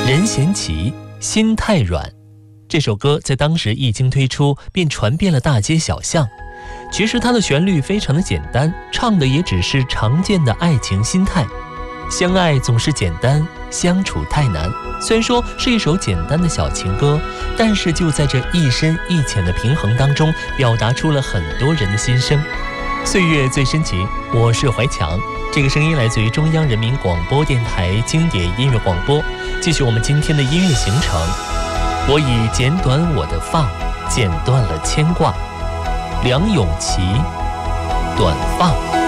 人嫌齐，心太软。这首歌在当时一经推出，便传遍了大街小巷。其实它的旋律非常的简单，唱的也只是常见的爱情心态。相爱总是简单，相处太难。虽然说是一首简单的小情歌，但是就在这一深一浅的平衡当中，表达出了很多人的心声。岁月最深情，我是怀强。这个声音来自于中央人民广播电台经典音乐广播。继续我们今天的音乐行程。我已剪短我的发，剪断了牵挂。梁咏琪，短发。